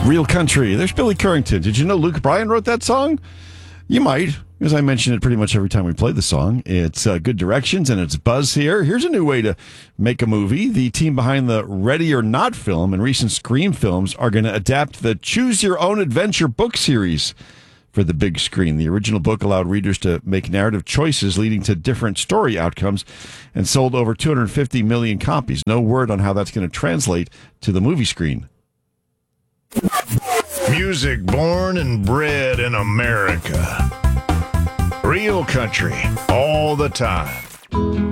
Real Country. There's Billy Currington. Did you know Luke Bryan wrote that song? You might, because I mention it pretty much every time we play the song. It's good directions and it's buzz here. Here's a new way to make a movie. The team behind the Ready or Not film and recent Scream films are going to adapt the Choose Your Own Adventure book series for the big screen. The original book allowed readers to make narrative choices leading to different story outcomes and sold over 250 million copies. No word on how that's going to translate to the movie screen. Music born and bred in America. Real country all the time.